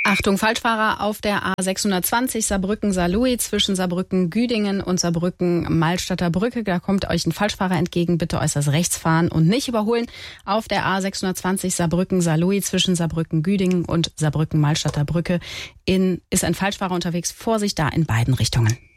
Achtung, Falschfahrer auf der A620 Saarbrücken-Saarlouis zwischen Saarbrücken-Güdingen und Saarbrücken-Malstatter Brücke. Da kommt euch ein Falschfahrer entgegen. Bitte äußerst rechts fahren und nicht überholen. Auf der A620 Saarbrücken-Saarlouis zwischen Saarbrücken-Güdingen und Saarbrücken-Malstatter Brücke ist ein Falschfahrer unterwegs. Vorsicht da in beiden Richtungen.